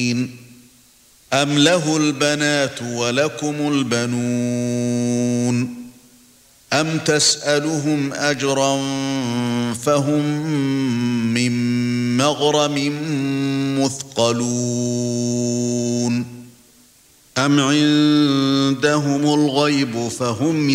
أَمْ لَهُ الْبَنَاتُ وَلَكُمُ الْبَنُونَ أَمْ تَسْأَلُهُمْ أَجْرًا فَهُمْ مِنْ مَغْرَمٍ مُثْقَلُونَ أَمْ عِندَهُمُ الْغَيْبُ فَهُمْ